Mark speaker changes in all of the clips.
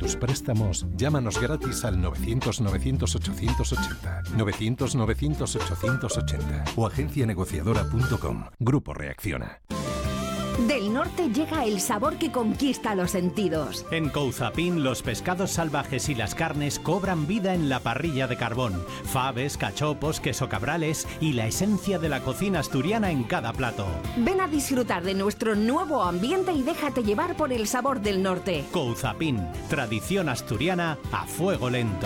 Speaker 1: tus préstamos, llámanos gratis al 900-900-880, 900-900-880 o agencianegociadora.com. Grupo Reacciona.
Speaker 2: Del norte llega el sabor que conquista los sentidos.
Speaker 3: En Couzapin, los pescados salvajes y las carnes cobran vida en la parrilla de carbón. Faves, cachopos, queso cabrales y la esencia de la cocina asturiana en cada plato.
Speaker 2: Ven a disfrutar de nuestro nuevo ambiente y déjate llevar por el sabor del norte.
Speaker 3: Couzapin, tradición asturiana a fuego lento.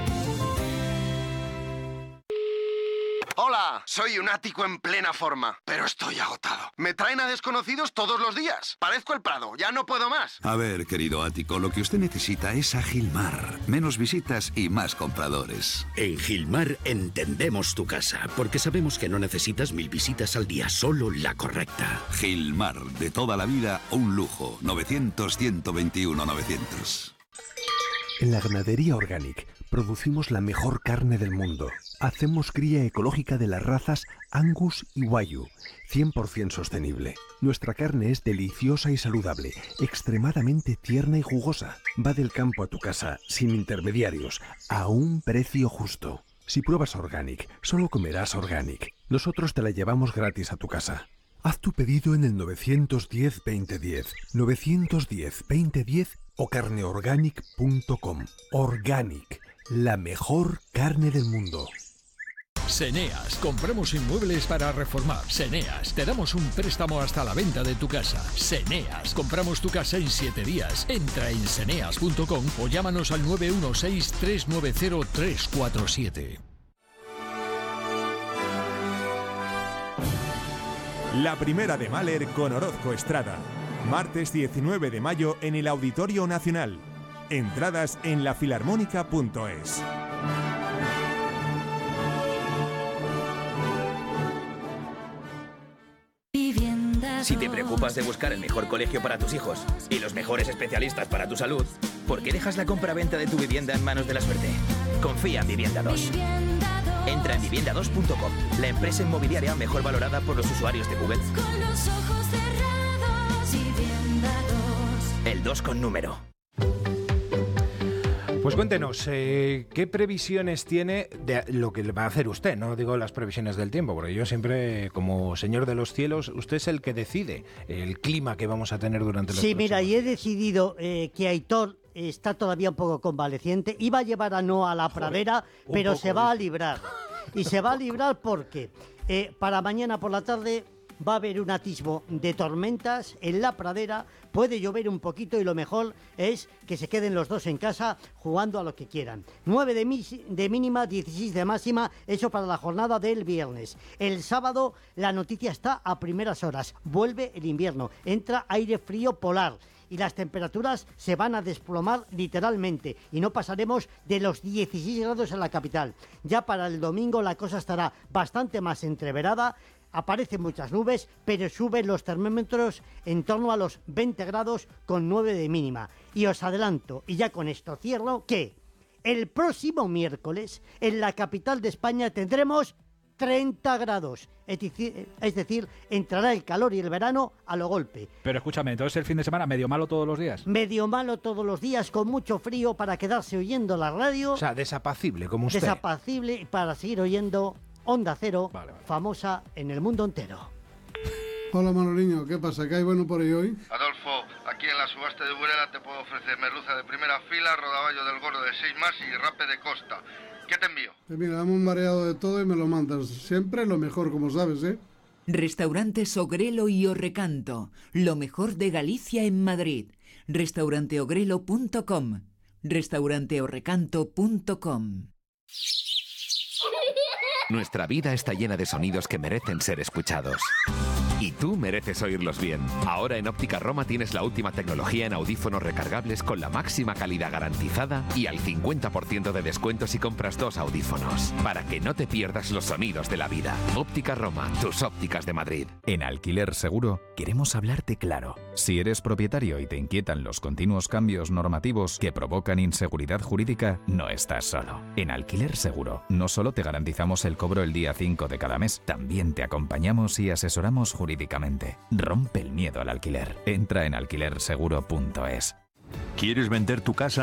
Speaker 4: Hola, soy un ático en plena forma, pero estoy agotado. Me traen a desconocidos todos los días. Parezco el Prado, ya no puedo más.
Speaker 5: A ver, querido ático, lo que usted necesita es a Gilmar. Menos visitas y más compradores.
Speaker 6: En Gilmar entendemos tu casa, porque sabemos que no necesitas 1000 visitas al día, solo la correcta.
Speaker 5: Gilmar, de toda la vida, un lujo. 900-121-900.
Speaker 7: En la ganadería Organic producimos la mejor carne del mundo. Hacemos cría ecológica de las razas Angus y Wagyu, 100% sostenible. Nuestra carne es deliciosa y saludable, extremadamente tierna y jugosa. Va del campo a tu casa, sin intermediarios, a un precio justo. Si pruebas Organic, solo comerás Organic. Nosotros te la llevamos gratis a tu casa. Haz tu pedido en el 910-2010, 910-2010 o carneorganic.com. Organic, la mejor carne del mundo.
Speaker 8: Seneas, compramos inmuebles para reformar. Seneas, te damos un préstamo hasta la venta de tu casa. Seneas, compramos tu casa en 7 días. Entra en seneas.com o llámanos al 916-390-347.
Speaker 9: La primera de Mahler con Orozco Estrada. Martes 19 de mayo en el Auditorio Nacional. Entradas en lafilarmónica.es.
Speaker 10: Si te preocupas de buscar el mejor colegio para tus hijos y los mejores especialistas para tu salud, ¿por qué dejas la compra-venta de tu vivienda en manos de la suerte? Confía en Vivienda 2. Entra en vivienda2.com, la empresa inmobiliaria mejor valorada por los usuarios de Google.
Speaker 11: Con los ojos cerrados, Vivienda 2.
Speaker 10: El 2 con número.
Speaker 12: Pues cuéntenos, ¿qué previsiones tiene de lo que va a hacer usted? No digo las previsiones del tiempo, porque yo siempre, como señor de los cielos, usted es el que decide el clima que vamos a tener durante los próximos
Speaker 13: mira, y he decidido que Aitor está todavía un poco convaleciente. Iba a llevar a Noa a la pradera, pero se va a librar. Y se va a librar porque para mañana por la tarde va a haber un atisbo de tormentas en la pradera, puede llover un poquito y lo mejor es que se queden los dos en casa jugando a lo que quieran. 9 de mínima, 16 de máxima, eso para la jornada del viernes. El sábado la noticia está a primeras horas, vuelve el invierno, entra aire frío polar y las temperaturas se van a desplomar literalmente y no pasaremos de los 16 grados en la capital. Ya para el domingo la cosa estará bastante más entreverada. Aparecen muchas nubes, pero suben los termómetros en torno a los 20 grados con 9 de mínima. Y os adelanto, y ya con esto cierro, que el próximo miércoles en la capital de España tendremos 30 grados. Es decir, entrará el calor y el verano a lo golpe.
Speaker 14: Pero escúchame, entonces el fin de semana medio malo todos los días.
Speaker 13: Medio malo todos los días, con mucho frío para quedarse oyendo la radio.
Speaker 12: O sea, desapacible como usted.
Speaker 13: Desapacible para seguir oyendo Onda Cero, famosa en el mundo entero.
Speaker 15: Hola Manoliño, ¿qué pasa? ¿Qué hay bueno por ahí hoy?
Speaker 16: Adolfo, aquí en la subasta de Burela te puedo ofrecer merluza de primera fila, rodaballo del gordo de 6 más y rape de costa. ¿Qué te envío?
Speaker 15: Mira, dame un mareado de todo y me lo mandas. Siempre lo mejor, como sabes, ¿eh?
Speaker 17: Restaurantes Ogrelo y Orrecanto, lo mejor de Galicia en Madrid. Restauranteogrelo.com, restauranteorrecanto.com.
Speaker 18: Nuestra vida está llena de sonidos que merecen ser escuchados. Y tú mereces oírlos bien. Ahora en Óptica Roma tienes la última tecnología en audífonos recargables con la máxima calidad garantizada y al 50% de descuento si compras 2 audífonos. Para que no te pierdas los sonidos de la vida. Óptica Roma, tus ópticas de Madrid.
Speaker 19: En Alquiler Seguro queremos hablarte claro. Si eres propietario y te inquietan los continuos cambios normativos que provocan inseguridad jurídica, no estás solo. En Alquiler Seguro no solo te garantizamos el cobro el día 5 de cada mes, también te acompañamos y asesoramos jurídicamente. Rompe el miedo al alquiler. Entra en alquilerseguro.es.
Speaker 20: ¿Quieres vender tu casa